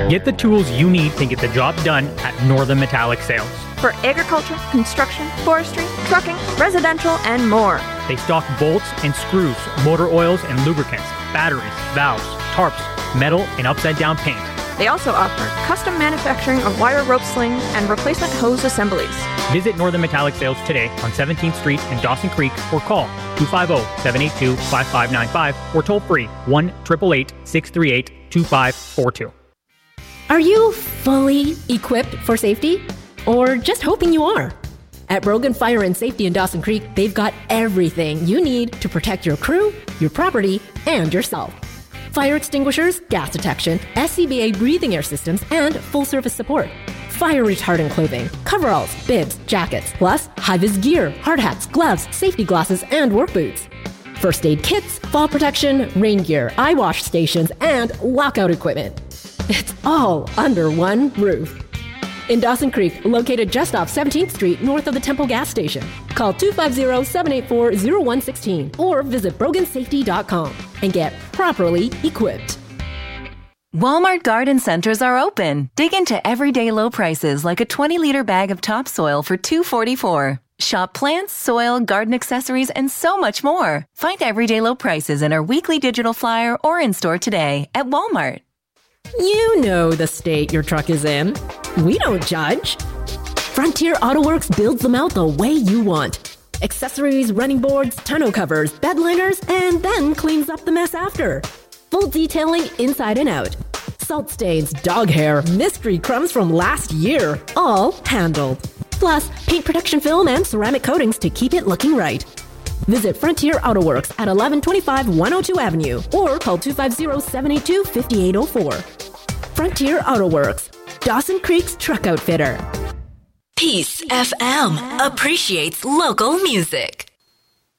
Get the tools you need to get the job done at Northern Metallic Sales. For agriculture, construction, forestry, trucking, residential, and more. They stock bolts and screws, motor oils and lubricants, batteries, valves, tarps, metal, and upside-down paint. They also offer custom manufacturing of wire rope slings and replacement hose assemblies. Visit Northern Metallic Sales today on 17th Street in Dawson Creek or call 250-782-5595 or toll free 1-888-638-2542. Are you fully equipped for safety? Or just hoping you are? At Brogan Fire and Safety in Dawson Creek, they've got everything you need to protect your crew, your property, and yourself. Fire extinguishers, gas detection, SCBA breathing air systems, and full-service support. Fire retardant clothing, coveralls, bibs, jackets, plus high-vis gear, hard hats, gloves, safety glasses, and work boots. First aid kits, fall protection, rain gear, eye wash stations, and lockout equipment. It's all under one roof. In Dawson Creek, located just off 17th Street, north of the Temple gas station. Call 250-784-0116 or visit brogansafety.com and get properly equipped. Walmart garden centers are open. Dig into everyday low prices like a 20-liter bag of topsoil for $2.44. Shop plants, soil, garden accessories, and so much more. Find everyday low prices in our weekly digital flyer or in-store today at Walmart. You know the state your truck is in. We don't judge. Frontier Auto Works builds them out the way you want. Accessories, running boards, tonneau covers, bed liners, and then cleans up the mess after. Full detailing inside and out. Salt stains, dog hair, mystery crumbs from last year, all handled. Plus, paint protection film and ceramic coatings to keep it looking right. Visit Frontier Auto Works at 1125 102 Avenue or call 250-782-5804. Frontier Auto Works, Dawson Creek's truck outfitter. Peace FM appreciates local music.